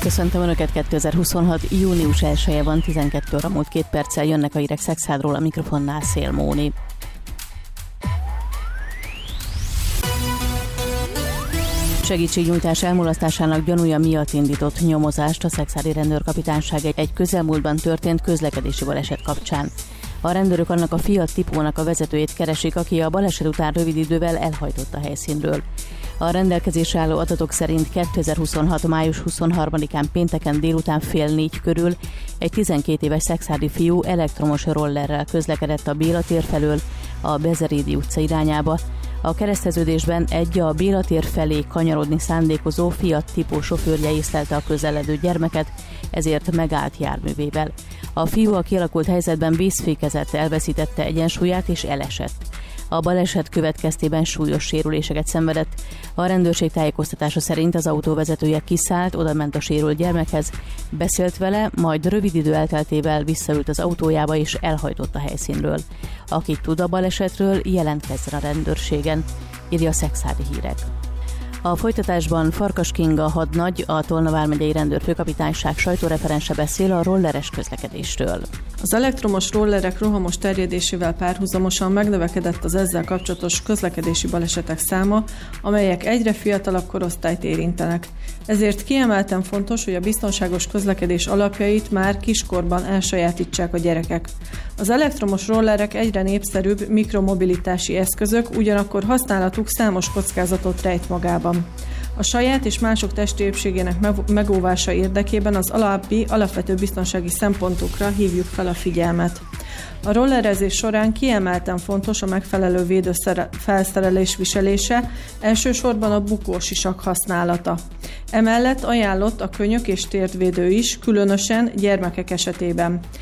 Köszöntöm Önöket, 2026. június 1-e van, 12 óra múlt 2 perccel jönnek a hírek Szekszádról, a mikrofonnál Szél Móni. Segítségnyújtás elmulasztásának gyanúja miatt indított nyomozást a szekszádi rendőrkapitányság egy közelmúltban történt közlekedési baleset kapcsán. A rendőrök annak a Fiat Tipónak a vezetőjét keresik, aki a baleset után rövid idővel elhajtott a helyszínről. A rendelkezésre álló adatok szerint 2026. május 23-án pénteken délután 3:30 körül egy 12 éves szekszádi fiú elektromos rollerrel közlekedett a Béla tér felől a Bezerédi utca irányába. A kereszteződésben a Béla tér felé kanyarodni szándékozó Fiat Tipó sofőrje észlelte a közeledő gyermeket, ezért megállt járművével. A fiú a kialakult helyzetben vészfékezett, elveszítette egyensúlyát és elesett. A baleset következtében súlyos sérüléseket szenvedett. A rendőrség tájékoztatása szerint az autó vezetője kiszállt, odament a sérült gyermekhez, beszélt vele, majd rövid idő elteltével visszaült az autójába és elhajtott a helyszínről. Aki tud a balesetről, jelentkezzen a rendőrségen, írja a Szekszádi Hírek. A folytatásban Farkas Kinga hadnagy, a Tolna vármegyei rendőrfőkapitányság sajtóreferense beszél a rolleres közlekedésről. Az elektromos rollerek rohamos terjedésével párhuzamosan megnövekedett az ezzel kapcsolatos közlekedési balesetek száma, amelyek egyre fiatalabb korosztályt érintenek. Ezért kiemelten fontos, hogy a biztonságos közlekedés alapjait már kiskorban elsajátítsák a gyerekek. Az elektromos rollerek egyre népszerűbb mikromobilitási eszközök, ugyanakkor használatuk számos kockázatot rejt magában. A saját és mások testi épségének megóvása érdekében az alapvető biztonsági szempontokra hívjuk fel a figyelmet. A rollerezés során kiemelten fontos a megfelelő védőfelszerelés viselése, elsősorban a bukósisak használata. Emellett ajánlott a könyök és térdvédő is, különösen gyermekek esetében.